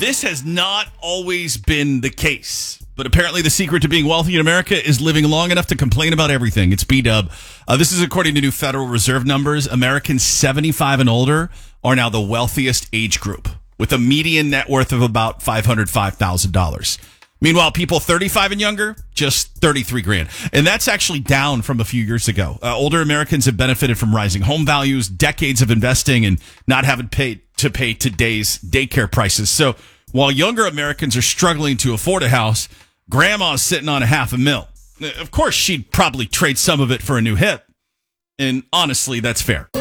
This has not always been the case, but apparently the secret to being wealthy in America is living long enough to complain about everything. It's B-Dub. This is according to new Federal Reserve numbers. Americans 75 and older are now the wealthiest age group, with a median net worth of about $505,000. Meanwhile, people 35 and younger, just 33 grand. And that's actually down from a few years ago. Older Americans have benefited from rising home values, decades of investing, and not having to pay today's daycare prices. So while younger Americans are struggling to afford a house, grandma's sitting on $500,000. Of course, she'd probably trade some of it for a new hip. And honestly, that's fair.